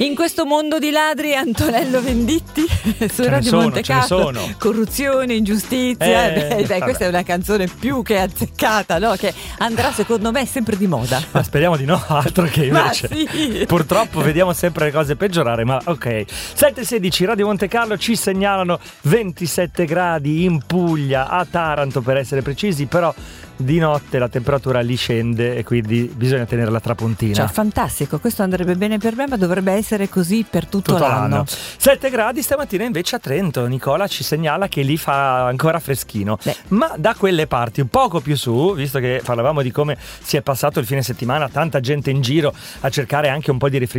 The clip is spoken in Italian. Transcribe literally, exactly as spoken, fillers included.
In questo mondo di ladri, Antonello Venditti su Radio Monte Carlo. Corruzione, ingiustizia. Eh, Beh, dai, questa è una canzone più che azzeccata, no? Che andrà secondo me sempre di moda. Ma speriamo di no, altro che invece. Sì. Purtroppo vediamo sempre le cose peggiorare, ma ok. sette e sedici, Radio Monte Carlo, ci segnalano ventisette gradi in Puglia, a Taranto per essere precisi, però di notte la temperatura lì scende e quindi bisogna tenere la trapuntina. Cioè, fantastico, questo andrebbe bene per me, ma dovrebbe essere così per tutto, tutto l'anno. l'anno. sette gradi stamattina invece a Trento. Nicola ci segnala che lì fa ancora freschino. Beh. Ma da quelle parti un poco più su, visto che parlavamo di come si è passato il fine settimana, tanta gente in giro a cercare anche un po' di rifrigerazione